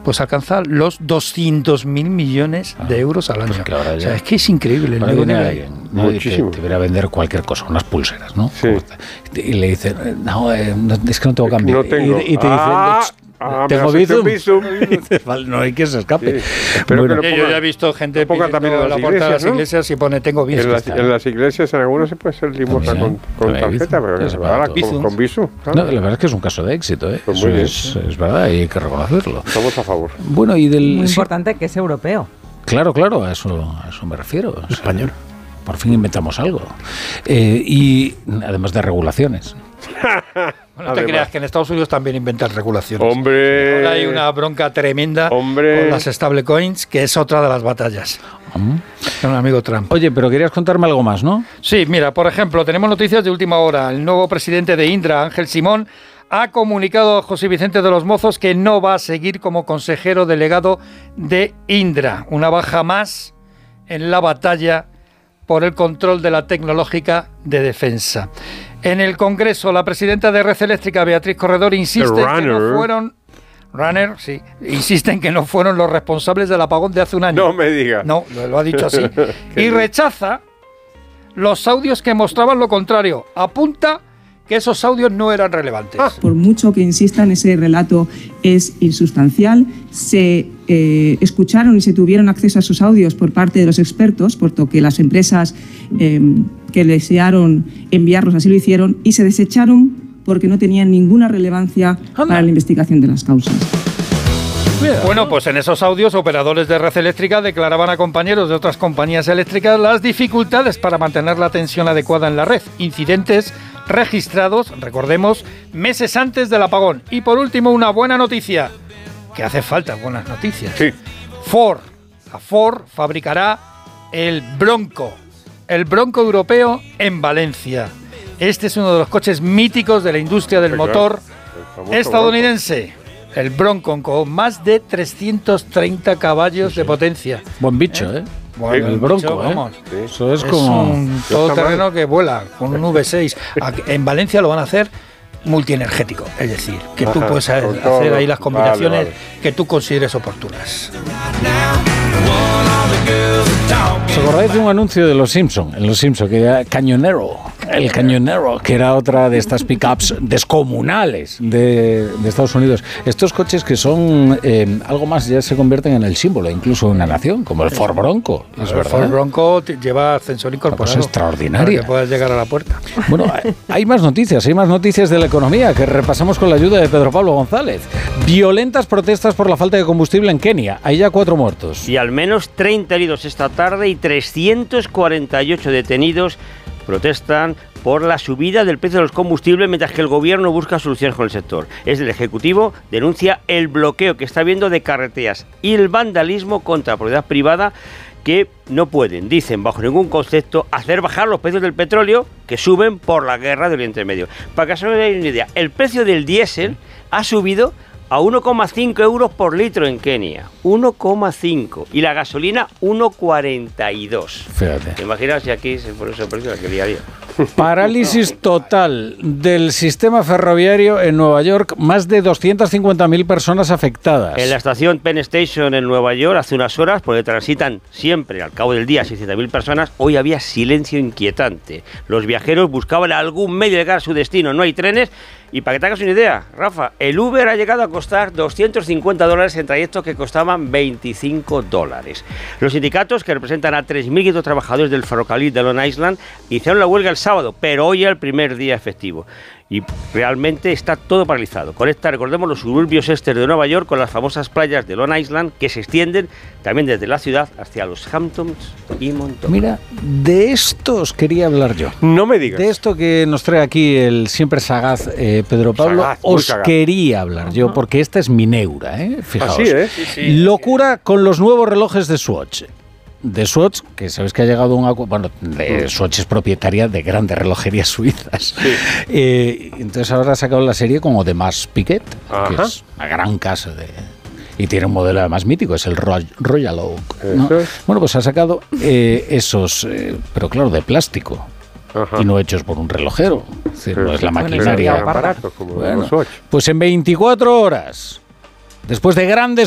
pues alcanza los 200.000 millones de euros al año. Pues claro, o sea, es que es increíble el negocio que hay. Muchísimo. Te debería vender cualquier cosa, unas pulseras, ¿no? Sí. Y le dicen, no, es que no tengo cambio. No tengo. Y te dicen, tengo Bizum. No hay que se escape. Sí. Bueno, Yo ya he visto gente pidiendo también en la puerta de las iglesias y pone tengo Bizum. En las iglesias, en algunos se puede haser limosna con tarjeta, pero con Bizum. No, la verdad es que es un caso de éxito, ¿eh? Pues Eso es verdad y hay que reconocerlo. Estamos a favor. Bueno, y del... Muy importante que es europeo. Claro, a eso me refiero. Español. Por fin inventamos algo. Y además de regulaciones. No te creas que en Estados Unidos también inventan regulaciones. ¡Hombre! Ahora hay una bronca tremenda con las stablecoins, que es otra de las batallas. Con el amigo Trump. Oye, pero querías contarme algo más, ¿no? Sí, mira, por ejemplo, tenemos noticias de última hora. El nuevo presidente de Indra, Ángel Simón, ha comunicado a José Vicente de los Mozos que no va a seguir como consejero delegado de Indra. Una baja más en la batalla por el control de la tecnológica de defensa. En el Congreso, la presidenta de Red Eléctrica, Beatriz Corredor, insiste que no fueron... insisten que no fueron los responsables del apagón de hace un año. No me digas. No, lo ha dicho así. Y rechaza los audios que mostraban lo contrario. Apunta que esos audios no eran relevantes. Por mucho que insistan, ese relato es insustancial. Se escucharon y se tuvieron acceso a esos audios por parte de los expertos, puesto que las empresas que desearon enviarlos así lo hicieron, y se desecharon porque no tenían ninguna relevancia para la investigación de las causas. Bueno, pues en esos audios, operadores de Red Eléctrica declaraban a compañeros de otras compañías eléctricas las dificultades para mantener la tensión adecuada en la red. Incidentes registrados, recordemos, meses antes del apagón. Y por último, una buena noticia, que hace falta buenas noticias. Sí. Ford fabricará el Bronco europeo en Valencia. Este es uno de los coches míticos de la industria del motor estadounidense. El Bronco, con más de 330 caballos de potencia. Buen bicho, ¿eh? Bueno, el Bronco, bicho, vamos. Eso es como un todoterreno que vuela con un V6. En Valencia lo van a hacer multienergético, es decir, que tú puedes hacer ahí las combinaciones que tú consideres oportunas. ¿Os acordáis de un anuncio de Los Simpson? En Los Simpson, que era el Cañonero, que era otra de estas pickups descomunales de Estados Unidos. Estos coches que son algo más, ya se convierten en el símbolo, incluso de una nación, como el Ford Bronco. Es verdad. El Ford Bronco lleva ascensor incorporado. Una cosa extraordinaria. Para que puedas llegar a la puerta. Bueno, hay más noticias de la economía que repasamos con la ayuda de Pedro Pablo González. Violentas protestas por la falta de combustible en Kenia. Hay ya 4 muertos. Y al menos 30 heridos esta tarde y 348 detenidos protestan por la subida del precio de los combustibles mientras que el gobierno busca soluciones con el sector. El Ejecutivo denuncia el bloqueo que está habiendo de carreteras y el vandalismo contra la propiedad privada, que no pueden, dicen, bajo ningún concepto, hacer bajar los precios del petróleo que suben por la guerra de Oriente Medio. Para que se os den una idea, el precio del diésel ha subido a 1,5 euros por litro en Kenia. 1,5. Y la gasolina, 1,42. Fíjate. ¿Te imaginas si aquí se pone ese precio aquel día a día? Parálisis total del sistema ferroviario en Nueva York. Más de 250.000 personas afectadas. En la estación Penn Station en Nueva York, hace unas horas, porque transitan siempre al cabo del día 600.000 personas, hoy había silencio inquietante. Los viajeros buscaban algún medio de llegar a su destino. No hay trenes. Y para que te hagas una idea, Rafa, el Uber ha llegado a costar $250 en trayectos que costaban $25. Los sindicatos, que representan a 3.500 trabajadores del ferrocarril de Long Island, hicieron la huelga el sábado, pero hoy es el primer día efectivo. Y realmente está todo paralizado. Conecta, recordemos, los suburbios este de Nueva York con las famosas playas de Long Island, que se extienden también desde la ciudad hacia los Hamptons y Montauk. Mira, de esto os quería hablar yo. No me digas. De esto que nos trae aquí el siempre sagaz Pedro Pablo, sagaz. Quería hablar yo, porque esta es mi neura, fijaos. Así, Sí. Locura con los nuevos relojes de Swatch. De Swatch, que sabes que ha llegado un acuerdo. Bueno, Swatch es propietaria de grandes relojerías suizas. Sí. Entonces ahora ha sacado la serie como de Mas Piquet, que es una gran casa y tiene un modelo además mítico, es el Royal Oak, ¿no? Bueno, pues ha sacado esos, pero claro, de plástico. Y no hechos por un relojero. Es decir, no es la maquinaria. Barato, como bueno, pues en 24 horas, después de grandes